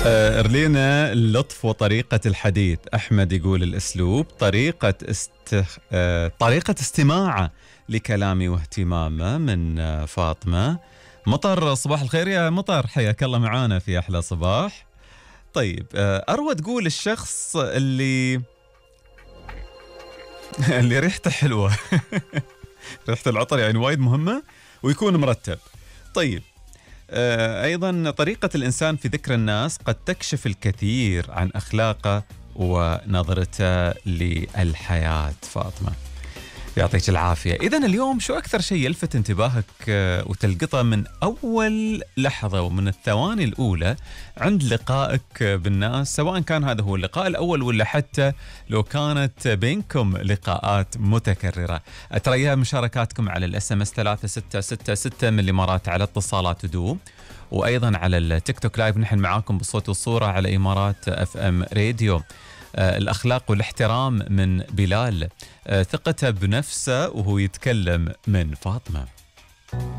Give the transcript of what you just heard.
ارلينا اللطف وطريقة الحديث. أحمد يقول الأسلوب، طريقة استماعه لكلامي واهتمامه. من فاطمة. مطر، صباح الخير يا مطر، حياك الله معانا في أحلى صباح. طيب أروى تقول الشخص اللي ريحته حلوة ريحة العطر يعني وايد مهمة، ويكون مرتب. طيب أيضا طريقة الإنسان في ذكر الناس قد تكشف الكثير عن أخلاقه ونظرته للحياة. فاطمة يعطيك العافية. إذن اليوم شو أكثر شيء يلفت انتباهك وتلقطه من أول لحظة ومن الثواني الأولى عند لقائك بالناس، سواء كان هذا هو اللقاء الأول ولا حتى لو كانت بينكم لقاءات متكررة؟ أتريها مشاركاتكم على الSMS 3666 من الإمارات على اتصالات ودو، وأيضا على التيك توك لايف نحن معاكم بالصوت والصورة على إمارات FM راديو. الأخلاق والاحترام من بلال. ثقته بنفسه وهو يتكلم من فاطمة.